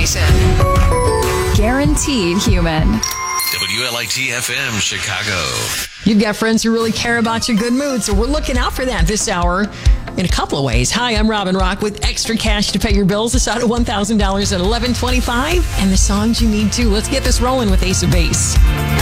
station. Guaranteed Human. WLIT-FM, Chicago. You've got friends who really care about your good mood, so we're looking out for that this hour in a couple of ways. Hi, I'm Robin Rock with extra cash to pay your bills. It's out at $1,000 at $11.25, and the songs you need to. Let's get this rolling with Ace of Base.